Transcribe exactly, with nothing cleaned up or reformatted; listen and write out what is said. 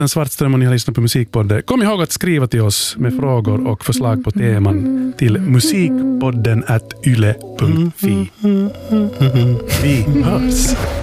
Jonathan Svartström och ni har lyssnat på Musikpodden. Kom ihåg att skriva till oss med frågor och förslag på teman till musikpodden at yle punkt fi. Vi hörs!